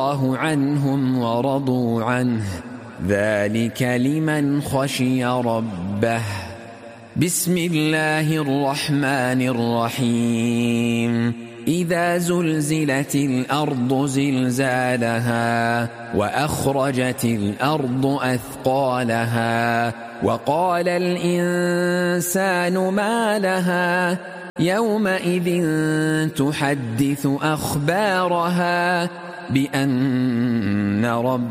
الله عنهم ورضوا عنه ذلك لمن خشي ربه. بسم الله الرحمن الرحيم. إذا زلزلت الأرض زلزالها وأخرجت الأرض أثقالها وقال الإنسان ما لها يومئذ تحدث أخبارها بأن ربها